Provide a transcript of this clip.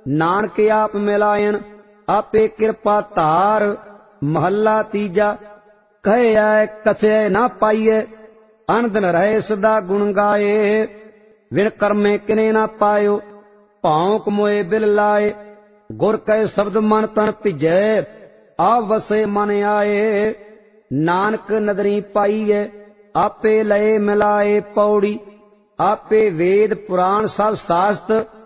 नानक आप मिलायन आपे कृपा धार। महला तीजा। कहे आए कसे ना पाइए अन दिन रहे सदा गुण गाए। विण कर्मे किने ना पायो भौंक मोए बिल लाए। गुर कहे शब्द मन तन भिजै आप वसे मन आए। नानक नदरी पाइए आपे लए मिलाए। पौड़ी आपे वेद पुराण सब शास्त्र